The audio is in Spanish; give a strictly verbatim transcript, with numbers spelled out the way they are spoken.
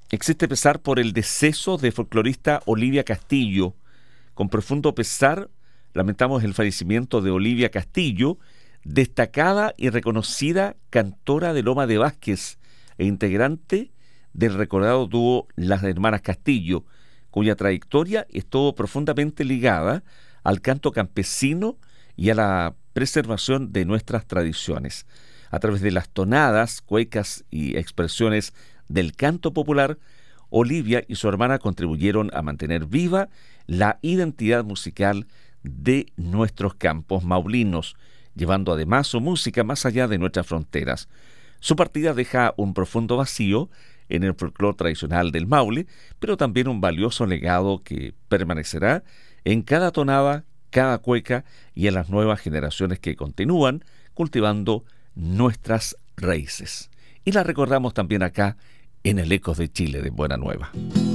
Existe pesar por el deceso de folclorista Olivia Castillo. Con profundo pesar lamentamos el fallecimiento de Olivia Castillo, destacada y reconocida cantora de Loma de Vázquez e integrante del recordado dúo Las Hermanas Castillo, cuya trayectoria estuvo profundamente ligada al canto campesino y a la preservación de nuestras tradiciones. A través de las tonadas, cuecas y expresiones del canto popular, Olivia y su hermana contribuyeron a mantener viva la identidad musical de nuestros campos maulinos, llevando además su música más allá de nuestras fronteras. Su partida deja un profundo vacío en el folclore tradicional del Maule, pero también un valioso legado que permanecerá en cada tonada, cada cueca y en las nuevas generaciones que continúan cultivando nuestras raíces. Y la recordamos también acá en el Ecos de Chile de Buena Nueva.